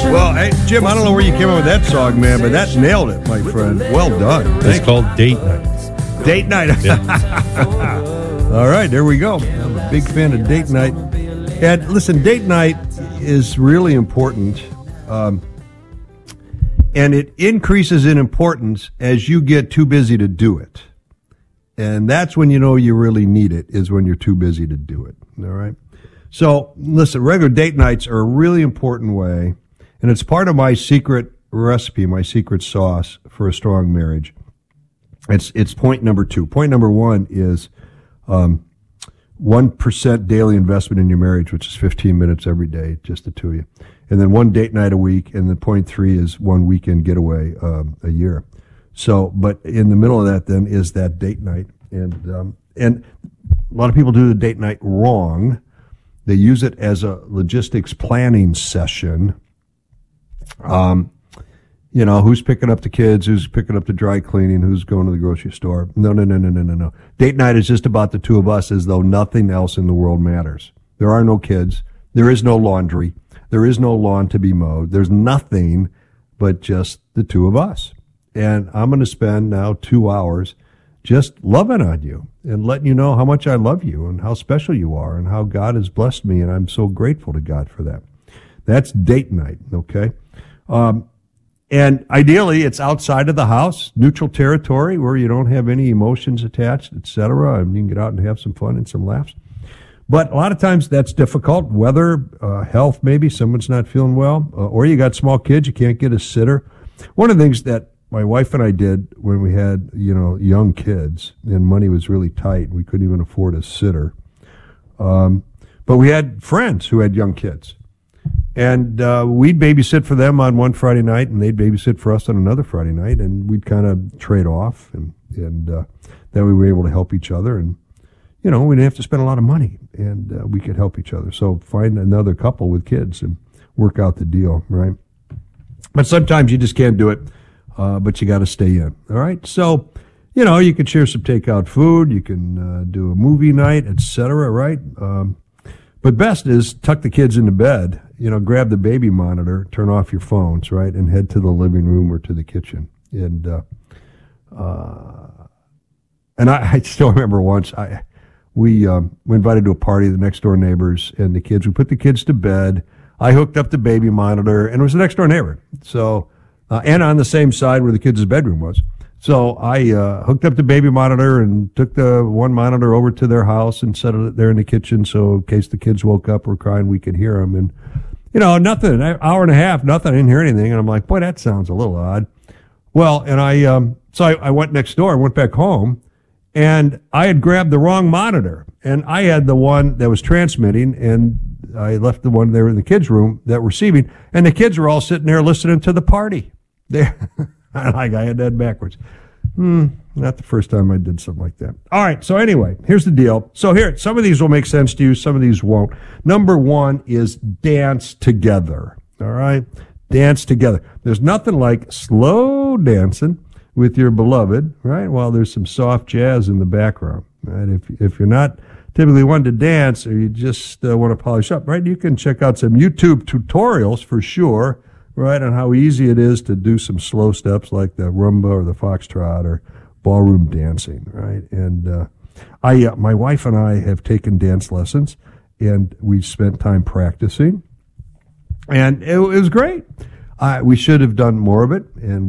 Well, hey, Jim, I don't know where you came up with that song, man, but that nailed it, my friend. Well done. It's called Date Night. Date Night. All right, there we go. I'm a big fan of Date Night. And listen, Date Night is really important, and it increases in importance as you get too busy to do it. And that's when you know you really need it, is when you're too busy to do it. All right? So, listen, regular date nights are a really important way, and it's part of my secret recipe, my secret sauce for a strong marriage. It's point number 2. Point number 1 is 1% daily investment in your marriage, which is 15 minutes every day, just the two of you. And then 1 date night a week, and then point 3 is 1 weekend getaway a year. So, but in the middle of that then is that date night. And a lot of people do the date night wrong. They use it as a logistics planning session. Who's picking up the kids, who's picking up the dry cleaning, who's going to the grocery store. No. Date night is just about the two of us, as though nothing else in the world matters. There are no kids. There is no laundry. There is no lawn to be mowed. There's nothing but just the two of us. And I'm going to spend now 2 hours just loving on you and letting you know how much I love you and how special you are and how God has blessed me, and I'm so grateful to God for that. That's date night, okay? And ideally, it's outside of the house, neutral territory where you don't have any emotions attached, etc., and you can get out and have some fun and some laughs. But a lot of times that's difficult. Weather, health, maybe someone's not feeling well, or you got small kids, you can't get a sitter. One of the things that my wife and I did when we had, young kids and money was really tight, we couldn't even afford a sitter. But we had friends who had young kids. And we'd babysit for them on one Friday night, and they'd babysit for us on another Friday night, and we'd kind of trade off, and then we were able to help each other, and we didn't have to spend a lot of money, and we could help each other. So find another couple with kids and work out the deal, right? But sometimes you just can't do it, but you got to stay in, all right? So, you can share some takeout food, you can do a movie night, etc., right? But best is tuck the kids into bed, grab the baby monitor, turn off your phones, right, and head to the living room or to the kitchen. And I still remember once we invited to a party, the next door neighbors and the kids. We put the kids to bed. I hooked up the baby monitor, and it was the next door neighbor. So, and on the same side where the kids' bedroom was. So I hooked up the baby monitor and took the one monitor over to their house and set it there in the kitchen, so in case the kids woke up or crying, we could hear them. And, nothing, an hour and a half, nothing, I didn't hear anything. And I'm like, boy, that sounds a little odd. Well, and I went next door, I went back home, and I had grabbed the wrong monitor. And I had the one that was transmitting, and I left the one there in the kids' room that were receiving, and the kids were all sitting there listening to the party. I had that backwards. Not the first time I did something like that. All right, so anyway, here's the deal. So here, some of these will make sense to you, some of these won't. Number 1 is dance together, all right? Dance together. There's nothing like slow dancing with your beloved, right, while there's some soft jazz in the background, right? If you're not typically one to dance or you just want to polish up, right, you can check out some YouTube tutorials for sure, right, on how easy it is to do some slow steps like the rumba or the foxtrot or ballroom dancing, right? And my wife and I have taken dance lessons, and we spent time practicing, and it was great. We should have done more of it, and